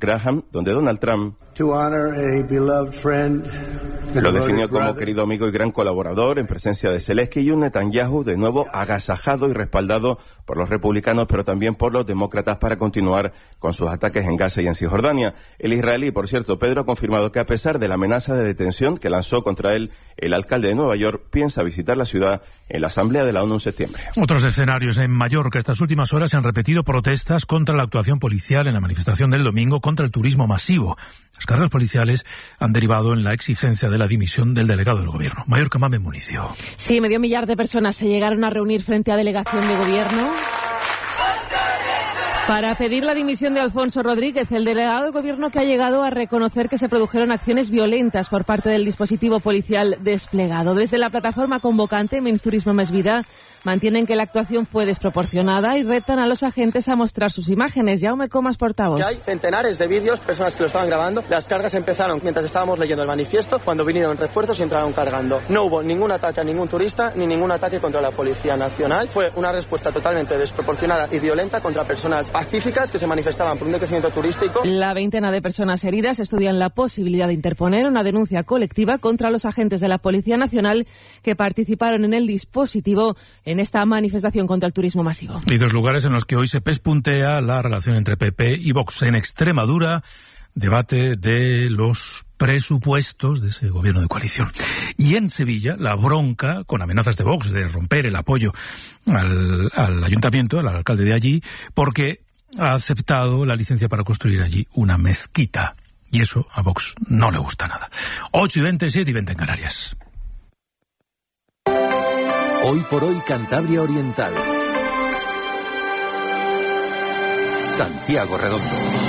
Graham, donde Donald Trump lo definió como querido amigo y gran colaborador en presencia de Zelensky, y un Netanyahu de nuevo agasajado y respaldado por los republicanos, pero también por los demócratas, para continuar con sus ataques en Gaza y en Cisjordania. El israelí, por cierto, Pedro, ha confirmado que a pesar de la amenaza de detención que lanzó contra él el alcalde de Nueva York, piensa visitar la ciudad en la Asamblea de la ONU en septiembre. Otros escenarios en Mallorca. Estas últimas horas se han repetido protestas contra la actuación policial en la manifestación del domingo contra el turismo masivo. Las cargas policiales han derivado en la exigencia de la dimisión del delegado del gobierno. Mallorca, Mamen Municio. Sí, 500,000 de personas se llegaron a reunir frente a delegación de gobierno para pedir la dimisión de Alfonso Rodríguez, el delegado del gobierno que ha llegado a reconocer que se produjeron acciones violentas por parte del dispositivo policial desplegado. Desde la plataforma convocante Menys Turisme Més Vida mantienen que la actuación fue desproporcionada y retan a los agentes a mostrar sus imágenes. Jaume Comas, portavoz. Que hay centenares de vídeos, personas que lo estaban grabando. Las cargas empezaron mientras estábamos leyendo el manifiesto, cuando vinieron refuerzos y entraron cargando. No hubo ningún ataque a ningún turista ni ningún ataque contra la Policía Nacional. Fue una respuesta totalmente desproporcionada y violenta contra personas pacíficas que se manifestaban por un decrecimiento turístico. La veintena de personas heridas estudian la posibilidad de interponer una denuncia colectiva contra los agentes de la Policía Nacional que participaron en el dispositivo en esta manifestación contra el turismo masivo. Y dos lugares en los que hoy se pespuntea la relación entre PP y Vox. En Extremadura, debate de los presupuestos de ese gobierno de coalición. Y en Sevilla, la bronca con amenazas de Vox de romper el apoyo al ayuntamiento, al alcalde de allí, porque ha aceptado la licencia para construir allí una mezquita. Y eso a Vox no le gusta nada. 8:20, 7:20 en Canarias. Hoy por hoy, Cantabria Oriental. Santiago Redondo.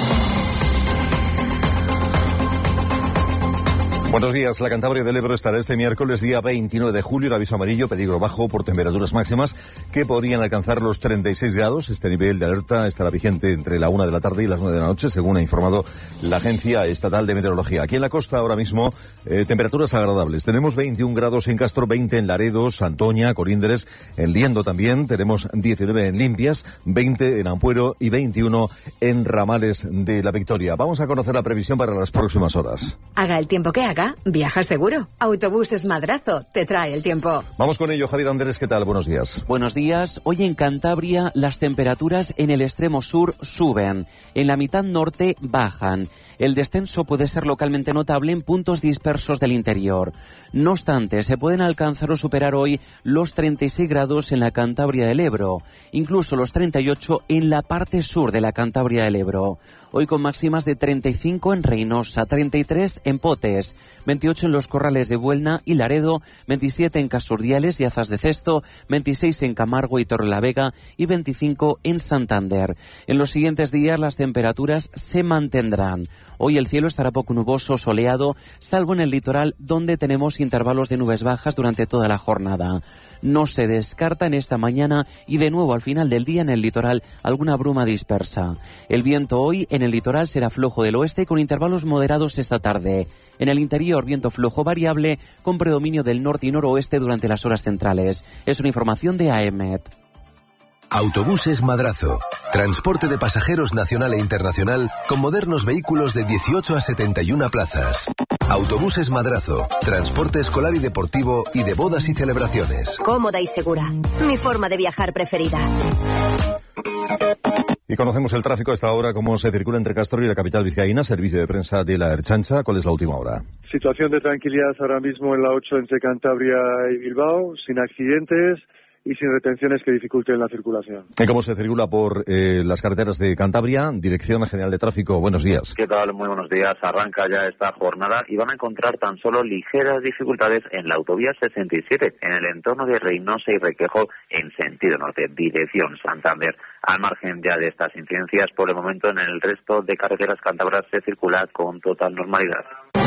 Buenos días. La Cantabria del Ebro estará este miércoles, día 29 de julio, en aviso amarillo, peligro bajo por temperaturas máximas que podrían alcanzar los 36 grados. Este nivel de alerta estará vigente entre la 1 de la tarde y las 9 de la noche, según ha informado la Agencia Estatal de Meteorología. Aquí en la costa, ahora mismo, temperaturas agradables. Tenemos 21 grados en Castro, 20 en Laredo, Santoña, Colindres, en Liendo también. Tenemos 19 en Limpias, 20 en Ampuero y 21 en Ramales de la Victoria. Vamos a conocer la previsión para las próximas horas. Haga el tiempo que haga, viaja seguro. Autobuses Madrazo te trae el tiempo. Vamos con ello, Javier Andrés, ¿qué tal? Buenos días. Buenos días. Hoy en Cantabria las temperaturas en el extremo sur suben, en la mitad norte bajan. El descenso puede ser localmente notable en puntos dispersos del interior. No obstante, se pueden alcanzar o superar hoy los 36 grados en la Cantabria del Ebro, incluso los 38 en la parte sur de la Cantabria del Ebro. Hoy con máximas de 35 en Reynosa, 33 en Potes, 28 en los Corrales de Buelna y Laredo, 27 en Casurdiales y Azas de Cesto, 26 en Camargo y Torrelavega y 25 en Santander. En los siguientes días las temperaturas se mantendrán. Hoy el cielo estará poco nuboso, soleado, salvo en el litoral donde tenemos intervalos de nubes bajas durante toda la jornada. No se descarta en esta mañana y de nuevo al final del día en el litoral alguna bruma dispersa. El viento hoy en el litoral será flojo del oeste con intervalos moderados esta tarde. En el interior, viento flojo variable con predominio del norte y noroeste durante las horas centrales. Es una información de AEMET. Autobuses Madrazo. Transporte de pasajeros nacional e internacional con modernos vehículos de 18 a 71 plazas. Autobuses Madrazo. Transporte escolar y deportivo y de bodas y celebraciones. Cómoda y segura. Mi forma de viajar preferida. Y conocemos el tráfico a esta hora, cómo se circula entre Castro y la capital vizcaína. Servicio de prensa de la Ertzaintza. ¿Cuál es la última hora? Situación de tranquilidad ahora mismo en la 8 entre Cantabria y Bilbao, sin accidentes y sin retenciones que dificulten la circulación. ¿Y cómo se circula por las carreteras de Cantabria? Dirección General de Tráfico, buenos días. ¿Qué tal? Muy buenos días. Arranca ya esta jornada y van a encontrar tan solo ligeras dificultades en la autovía 67, en el entorno de Reynosa y Requejo, en sentido norte, dirección Santander. Al margen ya de estas incidencias, por el momento en el resto de carreteras cántabras se circula con total normalidad.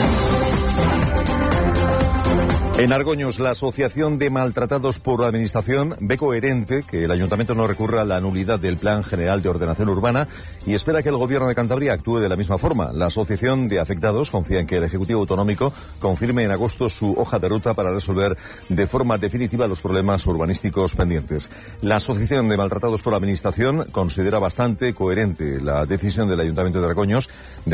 En Argoños, la Asociación de Maltratados por la Administración ve coherente que el Ayuntamiento no recurra a la nulidad del Plan General de Ordenación Urbana y espera que el Gobierno de Cantabria actúe de la misma forma. La Asociación de Afectados confía en que el Ejecutivo Autonómico confirme en agosto su hoja de ruta para resolver de forma definitiva los problemas urbanísticos pendientes. La Asociación de Maltratados por la Administración considera bastante coherente la decisión del Ayuntamiento de Argoños de